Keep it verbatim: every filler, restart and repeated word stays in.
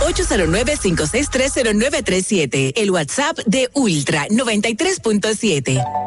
ocho cero nueve, cinco seis tres, cero nueve tres siete. El WhatsApp de Ultra noventa y tres punto siete.